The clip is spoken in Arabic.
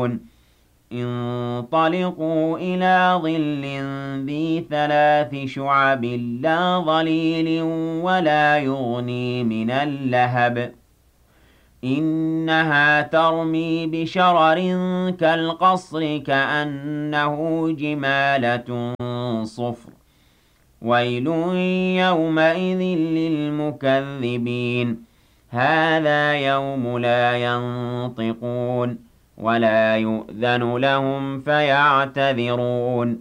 يعملون انطلقوا إلى ظل ذي 3 شعب لا ظليل ولا يغني من اللهب إنها ترمي بشرر كالقصر كأنه جمالة صفر ويل يومئذ للمكذبين هذا يوم لا ينطقون ولا يؤذن لهم فيعتذرون